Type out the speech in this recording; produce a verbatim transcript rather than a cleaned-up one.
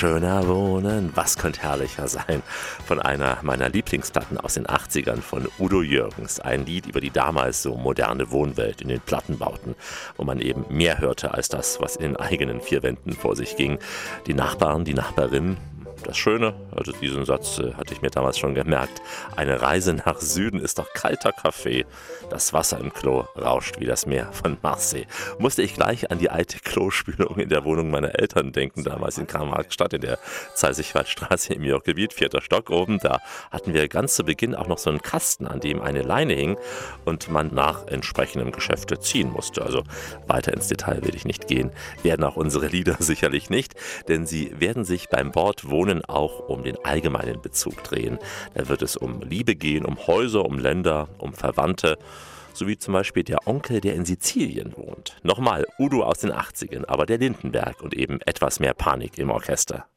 Schöner wohnen, was könnte herrlicher sein? Von einer meiner Lieblingsplatten aus den achtzigern von Udo Jürgens. Ein Lied über die damals so moderne Wohnwelt in den Plattenbauten, wo man eben mehr hörte als das, was in den eigenen vier Wänden vor sich ging. Die Nachbarn, die Nachbarinnen. Das Schöne, also diesen Satz äh, hatte ich mir damals schon gemerkt, eine Reise nach Süden ist doch kalter Kaffee. Das Wasser im Klo rauscht wie das Meer von Marseille. Musste ich gleich an die alte Klospülung in der Wohnung meiner Eltern denken, damals in Karl-Marx-Stadt in der Zeisigwaldstraße im York-Gebiet, vierter Stock oben. Da hatten wir ganz zu Beginn auch noch so einen Kasten, an dem eine Leine hing und man nach entsprechendem Geschäfte ziehen musste. Also weiter ins Detail will ich nicht gehen, werden auch unsere Lieder sicherlich nicht, denn sie werden sich beim Wort Wohnen auch um den allgemeinen Bezug drehen. Da wird es um Liebe gehen, um Häuser, um Länder, um Verwandte, sowie zum Beispiel der Onkel, der in Sizilien wohnt. Nochmal Udo aus den achtzigern, aber der Lindenberg und eben etwas mehr Panik im Orchester.